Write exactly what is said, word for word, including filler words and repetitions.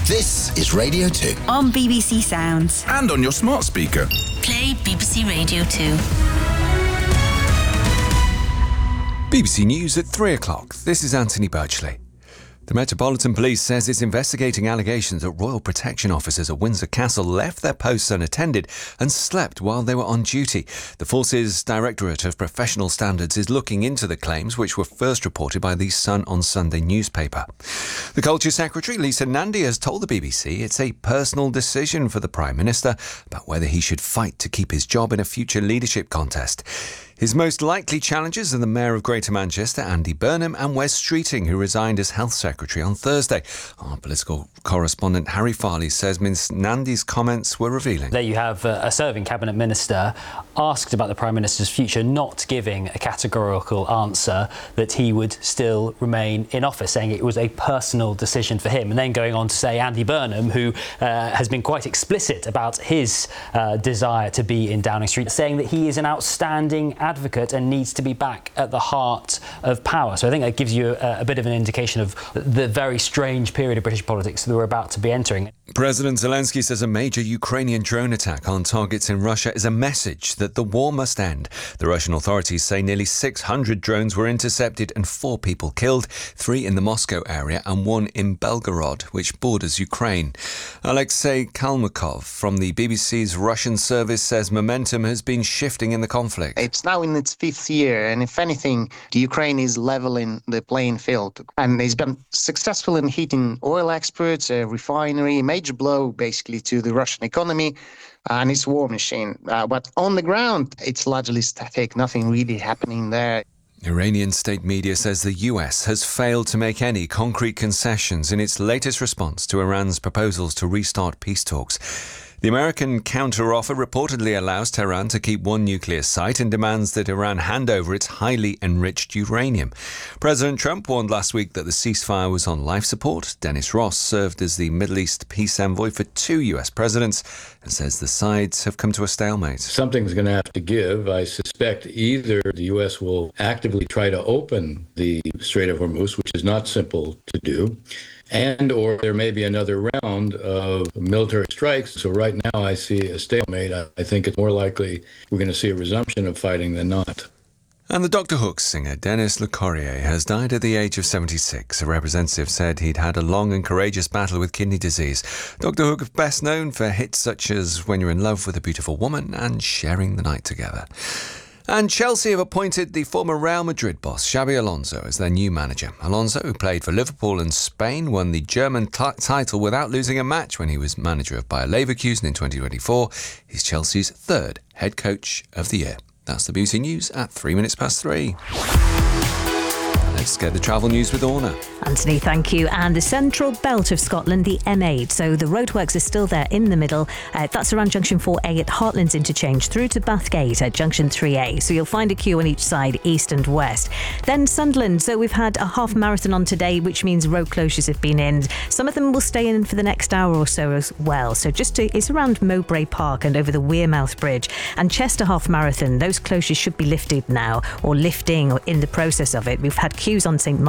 This is Radio two. On B B C Sounds. And on your smart speaker. Play B B C Radio two. B B C News at three o'clock. This is Anthony Birchley. The Metropolitan Police says it's investigating allegations that royal protection officers at Windsor Castle left their posts unattended and slept while they were on duty. The Force's Directorate of Professional Standards is looking into the claims, which were first reported by the Sun on Sunday newspaper. The Culture Secretary, Lisa Nandy, has told the B B C it's a personal decision for the Prime Minister about whether he should fight to keep his job in a future leadership contest. His most likely challengers are the Mayor of Greater Manchester, Andy Burnham, and Wes Streeting, who resigned as Health Secretary on Thursday. Our political correspondent Harry Farley says Miz Nandy's comments were revealing. There you have a serving Cabinet Minister asked about the Prime Minister's future, not giving a categorical answer that he would still remain in office, saying it was a personal decision for him, and then going on to say Andy Burnham, who uh, has been quite explicit about his uh, desire to be in Downing Street, saying that he is an outstanding advocate and needs to be back at the heart of power. So I think that gives you a, a bit of an indication of the very strange period of British politics that we're about to be entering. President Zelensky says a major Ukrainian drone attack on targets in Russia is a message that the war must end. The Russian authorities say nearly six hundred drones were intercepted and four people killed, three in the Moscow area and one in Belgorod, which borders Ukraine. Alexei Kalmykov from the B B C's Russian service says momentum has been shifting in the conflict. It's now in its fifth year, and if anything, the Ukraine is leveling the playing field. And it's been successful in hitting oil exports, a refinery, a major blow basically to the Russian economy and its war machine. Uh, but on the ground, it's largely static, nothing really happening there. Iranian state media says the U S has failed to make any concrete concessions in its latest response to Iran's proposals to restart peace talks. The American counteroffer reportedly allows Tehran to keep one nuclear site and demands that Iran hand over its highly enriched uranium. President Trump warned last week that the ceasefire was on life support. Dennis Ross served as the Middle East peace envoy for two U S presidents and says the sides have come to a stalemate. Something's going to have to give. I suspect either the U S will actively try to open the Strait of Hormuz, which is not simple to do, and or there may be another round of military strikes. So right now I see a stalemate. I think it's more likely we're going to see a resumption of fighting than not. And the Doctor Hook singer Denis Lecorrier has died at the age of seventy-six. A representative said he'd had a long and courageous battle with kidney disease. Doctor Hook is best known for hits such as When You're in Love with a Beautiful Woman and Sharing the Night Together. And Chelsea have appointed the former Real Madrid boss, Xabi Alonso, as their new manager. Alonso, who played for Liverpool and Spain, won the German t- title without losing a match when he was manager of Bayer Leverkusen in twenty twenty-four. He's Chelsea's third head coach of the year. That's the B B C News at three minutes past three. Let's get the travel news with Orna. Anthony, thank you. And the central belt of Scotland, the M eight. So the roadworks are still there in the middle. Uh, that's around Junction four A at Heartlands Interchange through to Bathgate at Junction three A. So you'll find a queue on each side, east and west. Then Sunderland. So we've had a half marathon on today, which means road closures have been in. Some of them will stay in for the next hour or so as well. So just to, it's around Mowbray Park and over the Wearmouth Bridge. And Chester Half Marathon, those closures should be lifted now, or lifting, or in the process of it. We've had queues on St